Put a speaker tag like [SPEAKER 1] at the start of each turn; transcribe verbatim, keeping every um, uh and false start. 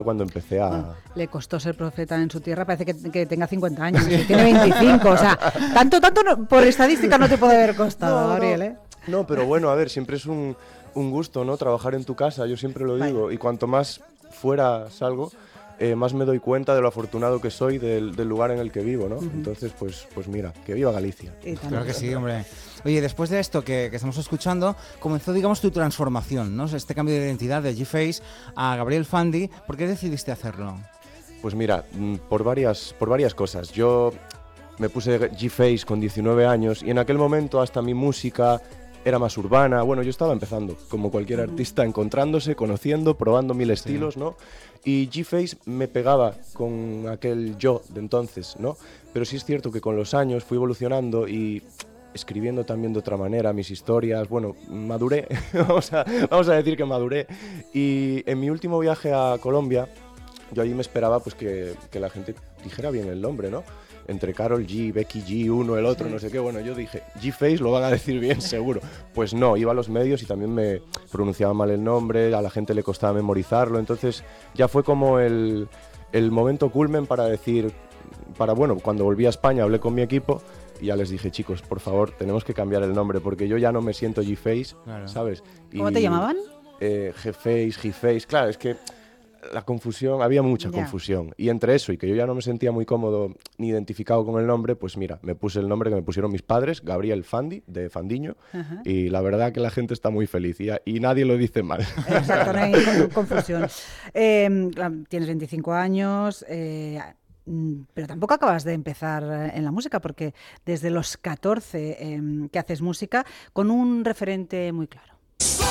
[SPEAKER 1] cuando empecé a...
[SPEAKER 2] Bueno, le costó ser profeta en su tierra, parece que, que tenga cincuenta años, sí. Tiene veinticinco, o sea, tanto, tanto no, por estadística no te puede haber costado,
[SPEAKER 1] no,
[SPEAKER 2] Gabriel,
[SPEAKER 1] no,
[SPEAKER 2] ¿eh?
[SPEAKER 1] No, pero bueno, a ver, siempre es un, un gusto, ¿no? Trabajar en tu casa, yo siempre lo digo, Vaya. Y cuanto más fuera salgo, eh, más me doy cuenta de lo afortunado que soy del, del lugar en el que vivo, ¿no? Uh-huh. Entonces, pues, pues mira, que viva Galicia.
[SPEAKER 3] Claro que sí, hombre. Oye, después de esto que, que estamos escuchando, comenzó, digamos, tu transformación, ¿no? Este cambio de identidad de G-Face a Gabriel Fandi. ¿Por qué decidiste hacerlo?
[SPEAKER 1] Pues mira, por varias, por varias cosas. Yo me puse G-Face con diecinueve años y en aquel momento hasta mi música era más urbana. Bueno, yo estaba empezando, como cualquier artista, encontrándose, conociendo, probando mil estilos, sí. ¿no? Y G-Face me pegaba con aquel yo de entonces, ¿no? Pero sí es cierto que con los años fui evolucionando y escribiendo también de otra manera mis historias. Bueno, maduré, vamos, a, vamos a decir que maduré. Y en mi último viaje a Colombia, yo allí me esperaba pues que, que la gente dijera bien el nombre, ¿no? Entre Karol G, Becky G, uno, el otro, sí. no sé qué. Bueno, yo dije, G-Face lo van a decir bien seguro. Pues no, iba a los medios y también me pronunciaba mal el nombre, a la gente le costaba memorizarlo. Entonces ya fue como el, el momento culmen para decir, para bueno, cuando volví a España hablé con mi equipo y ya les dije, chicos, por favor, tenemos que cambiar el nombre porque yo ya no me siento G-Face, claro. ¿sabes? Y,
[SPEAKER 2] ¿Cómo te llamaban?
[SPEAKER 1] Eh, G-Face, G-Face, claro, es que la confusión, había mucha yeah. confusión. Y entre eso y que yo ya no me sentía muy cómodo ni identificado con el nombre, pues mira, me puse el nombre que me pusieron mis padres, Gabriel Fandi, de Fandiño, uh-huh. y la verdad que la gente está muy feliz y, y nadie lo dice mal.
[SPEAKER 2] Exacto, no hay confusión. Eh, tienes veinticinco años... Eh, pero tampoco acabas de empezar en la música, porque desde los catorce eh, que haces música con un referente muy claro.